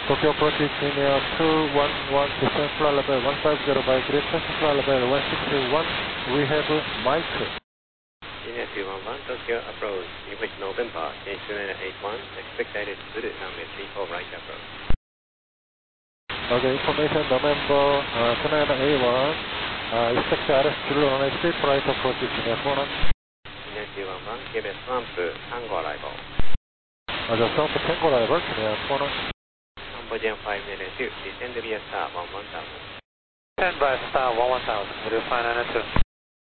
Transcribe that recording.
Tokyo approach is linear 211, descent flight level 150 by grid, flight level 161, we have Mike. Linear 211, Tokyo approach, information November, change to 981, expected good, runway 34 right approach. Okay, information November 2981, expect RS Zulu on a straight right approach is linear 49. Linear 211, give a slump, Tango arrival. The slump Tango arrival, linear 49. Cambodia 592, descend via star 11000. Stand by star 11000, we'll find an answer.